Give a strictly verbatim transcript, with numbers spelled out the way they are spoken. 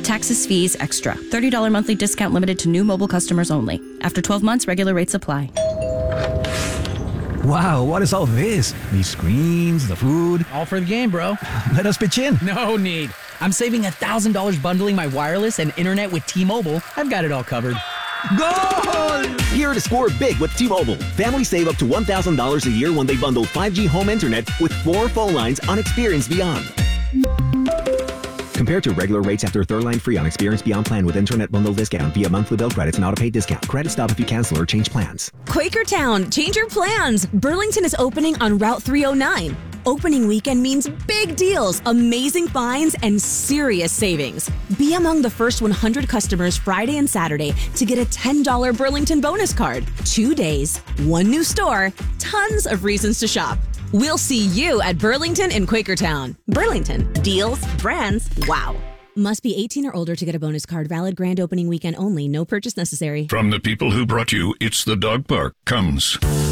Taxes, fees, extra. thirty dollars monthly discount limited to new mobile customers only. After twelve months, regular rates apply. Wow, what is all this? These screens, the food. All for the game, bro. Let us pitch in. No need. I'm saving one thousand dollars bundling my wireless and internet with T-Mobile. I've got it all covered. Goal! Here to score big with T-Mobile. Families save up to one thousand dollars a year when they bundle five G home internet with four phone lines on Experience Beyond. Compared to regular rates after third line free on Experience Beyond plan with internet bundle discount via monthly bill credits and auto-pay discount. Credit stop if you cancel or change plans. Quakertown, change your plans. Burlington is opening on Route three oh nine. Opening weekend means big deals, amazing finds, and serious savings. Be among the first one hundred customers Friday and Saturday to get a ten dollars Burlington bonus card. Two days, one new store, tons of reasons to shop. We'll see you at Burlington in Quakertown. Burlington, deals, brands, wow. Must be eighteen or older to get a bonus card. Valid grand opening weekend only. No purchase necessary. From the people who brought you It's the Dog Park comes